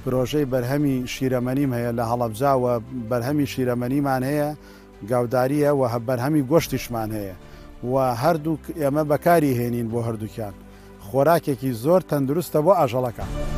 پرۆژەی بەرهەمی شیرەمەنیم هەیە لە هەڵەبجاوە بەرهەمی شیرەمەنیمان هەیە گاوداریە و بەرهەمی گۆشتیشمان هەیە و هەردوو ئێمە بەکاری هێنین بۆ هەردووکیان خۆراکێکی زۆر تەندروستە بۆ ئاژەڵەکان.